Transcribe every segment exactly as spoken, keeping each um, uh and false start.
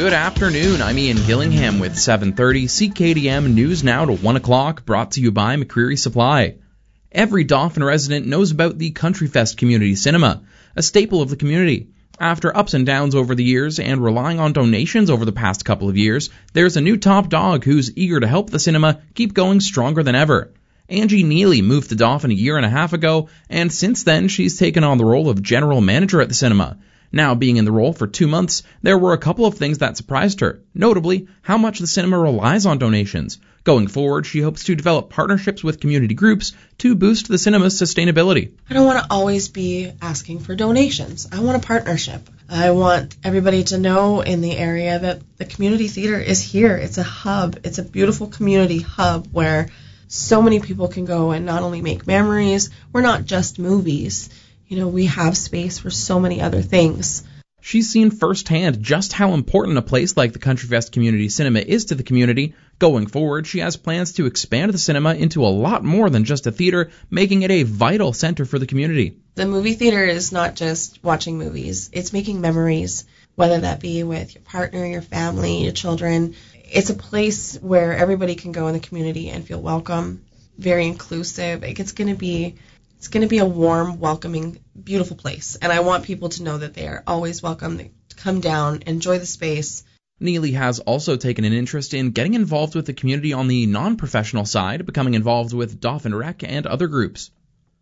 Good afternoon, I'm Ian Gillingham with seven thirty C K D M News Now to one o'clock, brought to you by McCreary Supply. Every Dauphin resident knows about the Country Fest Community Cinema, a staple of the community. After ups and downs over the years and relying on donations over the past couple of years, there's a new top dog who's eager to help the cinema keep going stronger than ever. Angie Neely moved to Dauphin a year and a half ago, and since then she's taken on the role of general manager at the cinema. Now being in the role for two months, there were a couple of things that surprised her, notably how much the cinema relies on donations. Going forward, she hopes to develop partnerships with community groups to boost the cinema's sustainability. I don't want to always be asking for donations. I want a partnership. I want everybody to know in the area that the community theater is here. It's a hub. It's a beautiful community hub where so many people can go and not only make memories, we're not just movies. You know, we have space for so many other things. She's seen firsthand just how important a place like the Country Fest Community Cinema is to the community. Going forward, she has plans to expand the cinema into a lot more than just a theater, making it a vital center for the community. The movie theater is not just watching movies. It's making memories, whether that be with your partner, your family, your children. It's a place where everybody can go in the community and feel welcome, very inclusive. It's going to be It's going to be a warm, welcoming, beautiful place. And I want people to know that they are always welcome to come down, enjoy the space. Neely has also taken an interest in getting involved with the community on the non-professional side, becoming involved with Dauphin Rec and other groups.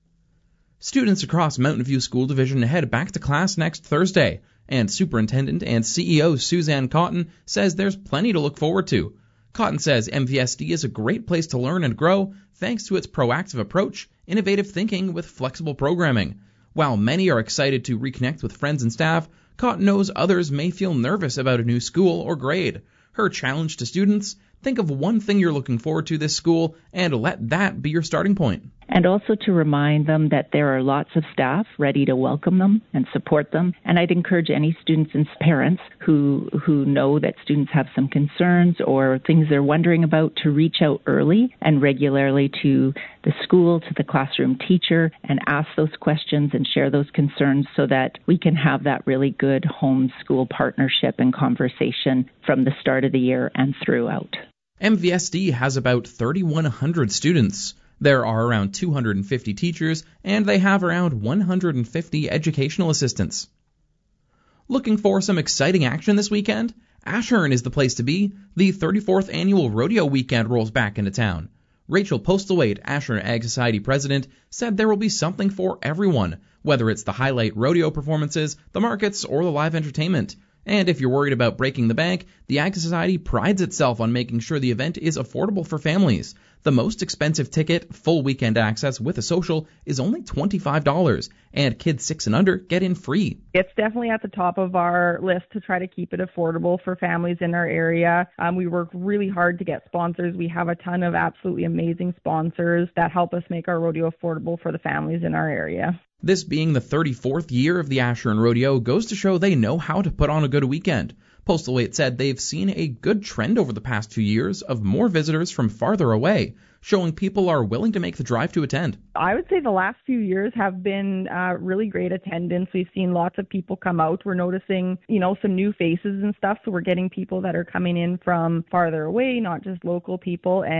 Students across Mountain View School Division head back to class next Thursday, and Superintendent and C E O Suzanne Cotton says there's plenty to look forward to. Cotton says M V S D is a great place to learn and grow thanks to its proactive approach, innovative thinking with flexible programming. While many are excited to reconnect with friends and staff, Cotton knows others may feel nervous about a new school or grade. Her challenge to students: think of one thing you're looking forward to this school and let that be your starting point. And also to remind them that there are lots of staff ready to welcome them and support them. And I'd encourage any students and parents who who know that students have some concerns or things they're wondering about to reach out early and regularly to the school, to the classroom teacher, and ask those questions and share those concerns so that we can have that really good home-school partnership and conversation from the start of the year and throughout. M V S D has about thirty-one hundred students. There are around two hundred fifty teachers, and they have around one hundred fifty educational assistants. Looking for some exciting action this weekend? Ashern is the place to be. The thirty-fourth Annual Rodeo Weekend rolls back into town. Rachel Postlethwaite, Ashern Ag Society president, said there will be something for everyone, whether it's the highlight rodeo performances, the markets, or the live entertainment. And if you're worried about breaking the bank, the Ag Society prides itself on making sure the event is affordable for families. The most expensive ticket, full weekend access with a social, is only twenty-five dollars, and kids six and under get in free. It's definitely at the top of our list to try to keep it affordable for families in our area. Um, we work really hard to get sponsors. We have a ton of absolutely amazing sponsors that help us make our rodeo affordable for the families in our area. This being the thirty-fourth year of the Ashern Rodeo goes to show they know how to put on a good weekend. Postlethwaite said they've seen a good trend over the past few years of more visitors from farther away, showing people are willing to make the drive to attend. I would say the last few years have been uh, really great attendance. We've seen lots of people come out. We're noticing, you know, some new faces and stuff, so we're getting people that are coming in from farther away, not just local people. And